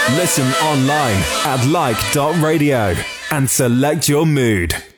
Listen online at like.radio and select your mood.